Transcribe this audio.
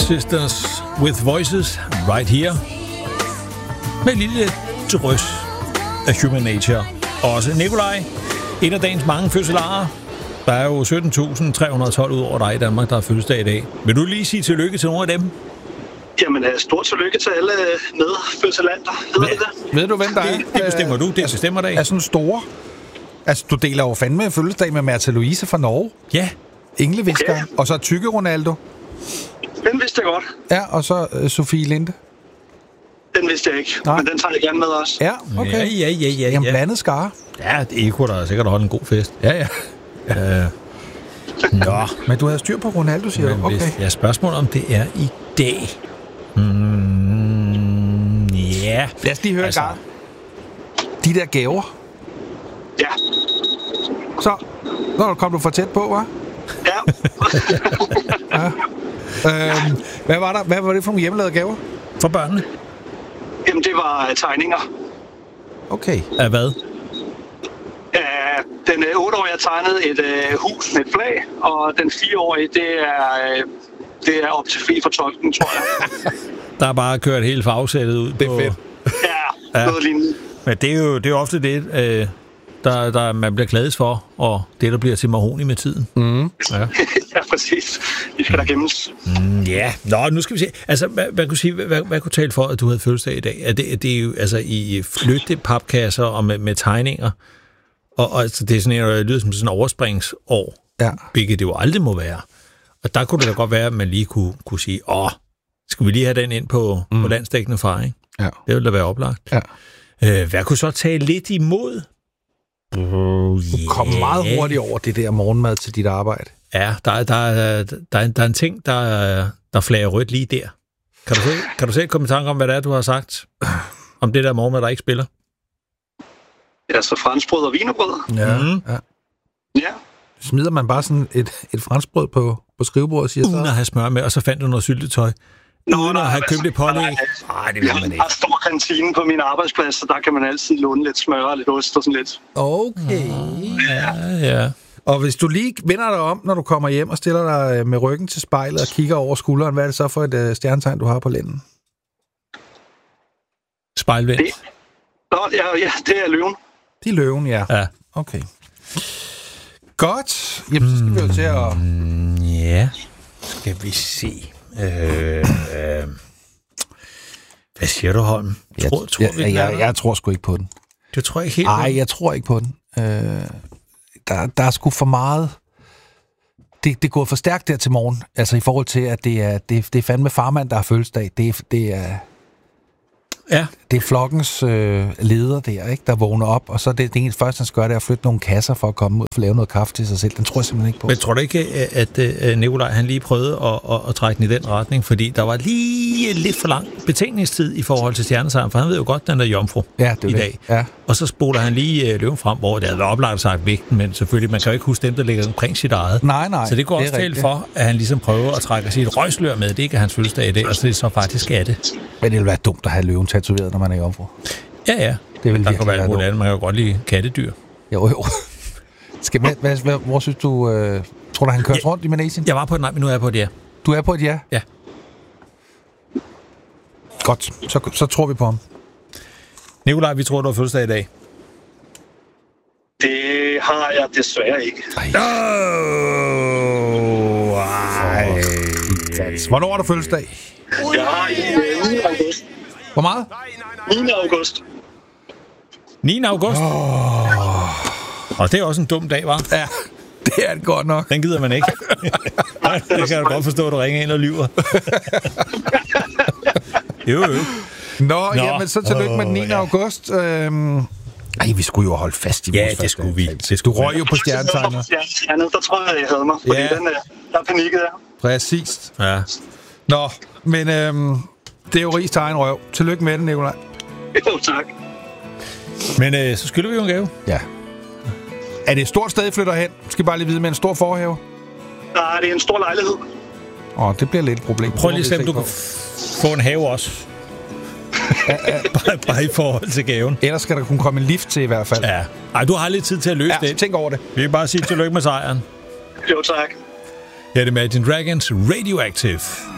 Sisters with Voices, right here. Med et lille drøs af Human Nature. Også Nikolaj, en af dagens mange fødselarer. Der er jo 17.312 ud over dig i Danmark, der har fødselsdag i dag. Vil du lige sige tillykke til nogle af dem? Jamen, stort tillykke til alle medfødselanter. Ved du, hvem der er? Det bestemmer du, det bestemmer dig. Er sådan store? Altså, du deler jo fandme fødselsdag med Märtha Louise fra Norge. Ja. Englevisker. Okay. Og så Tykke Ronaldo. Den vidste jeg godt. Ja, og så Sofie Linde. Den vidste jeg ikke, Nej. men den tager jeg gerne med også. Ja, okay. Ja. Jamen, blandet skare. Ja, det kunne da sikkert holde en god fest. Ja. Nå. Men du havde styr på Ronaldo, siger du? Okay. Ja, spørgsmål om det er i dag. Ja. Lad os lige høre altså. De der gaver. Ja. Så kom du for tæt på, hva'? Ja. Ja. Hvad var der? Hvad var det for nogle hjemmelavede gaver? For børnene? Jamen, det var tegninger. Okay. Af hvad? Den 8-årige har tegnet et hus med et flag, og den 4-årige, det er op til fri fortolkning, tror jeg. Der er bare kørt hele farvesættet ud. Det er fedt. Ja, noget lignende. Men det er jo ofte det, der man bliver glædes for, og det, der bliver til mahoni med tiden. Mm. Ja. Ja, præcis. Vi skal der gemmes. Ja. Nå, nu skal vi se. Altså, hvad kunne tale for, at du havde fødselsdag i dag? Det er jo altså i flytte papkasser og med tegninger. Og altså, det er sådan en, der lyder som sådan en overspringsår, hvilket det jo aldrig må være. Og der kunne det da godt være, at man lige kunne sige, skal vi lige have den ind på landsdækkende far, ikke? Ja. Det ville da være oplagt. Ja. Hvad kunne så tage lidt imod? Du kommer meget hurtigt over det der morgenmad til dit arbejde. Ja, der er en ting, der flager rødt lige der. Kan du selv komme i tanke om, hvad det er, du har sagt om det der morgenmad, der ikke spiller? Altså franskbrød og wienerbrød. Ja. Smider man bare sådan et franskbrød på skrivebordet og siger så... Uden at have smør med, og så fandt du noget syltetøj. Uden at have købt et pålæg. Nej, det vil man ikke. Jeg har stor kantine på min arbejdsplads, så der kan man altid låne lidt smør og lidt ost og sådan lidt. Okay. Ja. Og hvis du lige vender dig om, når du kommer hjem og stiller dig med ryggen til spejlet og kigger over skulderen, hvad er det så for et stjernetegn, du har på lænden? Spejlvendt. Ja, det er løven. Det er løven, ja. Okay. Godt. Jamen, så skal vi jo til at... Ja. Skal vi se. Hvad siger du, Holm? Jeg tror sgu ikke på den. Du tror ikke helt Nej, jeg tror ikke på den. Der er sgu for meget... Det er gået for stærkt der til morgen. Altså i forhold til, at det er fandme farmand, der har fødselsdag. Det er... Ja. Det er flokkens leder der, ikke, der vågner op, og så det eneste første, han skal gøre, det er at flytte nogle kasser for at komme ud og lave noget kaffe til sig selv. Den tror jeg simpelthen ikke på. Men tror du ikke, at Nikolaj han lige prøvede at trække den i den retning? Fordi der var lige lidt for lang betænkningstid i forhold til stjernetegn, for han ved jo godt, den der jomfru i dag. Ja. Og så spoler han lige løven frem, hvor det havde været oplagt sagt vægten, men selvfølgelig, man kan jo ikke huske dem, der ligger omkring sit eget. Nej. Så det går også til for, at han ligesom prøver at trække sit røgslør med. Det er ikke hans fødselsdag i dag, og så det så faktisk er det. Men det vil være dumt at have løven tatoveret, når man er jomfru. Ja. Det vil der kan være noget andet. Man kan jo godt lide kattedyr. Jo. Hvor synes du... tror du, han kører rundt i Manesien? Jeg var på et nej, men nu er jeg på et ja. Du er på et ja? Ja. Godt. Så tror vi på ham. Nikolaj, vi tror, du har fødselsdag i dag. Det har jeg desværre ikke. Hvornår er du fødselsdag? Jeg har i 9. august. Hvor meget? 9. august. 9. august? Og det er også en dum dag, hva'? Ja, det er det godt nok. Den gider man ikke. Det kan jeg godt forstå, at du ringer ind og lyver. Jo. Nå, jamen så tillykke med den 9. august. Vi skulle jo holde fast i vores det skulle vi. Du røg jo på stjernetegnet. Der tror jeg havde mig, fordi der panikkede jeg. Præcis. Ja. Nå, men det er jo rigs til egen røv. Tillykke med den, Nikolaj. Jo, tak. Men så skylder vi jo en gave. Ja. Er det et stort sted, I flytter hen? Skal I bare lige vide med en stor forhave? Nej, det er en stor lejlighed. Det bliver lidt et problem. Prøv lige at se, om du kan få en have også. Bare i forhold til gaven. Ellers skal der kunne komme en lift til i hvert fald. Ja. Ej, du har lidt tid til at løse det. Tænk over det. Vi kan bare sige tillykke med sejren. Jo, tak. Ja, det er Imagine Dragons Radioactive.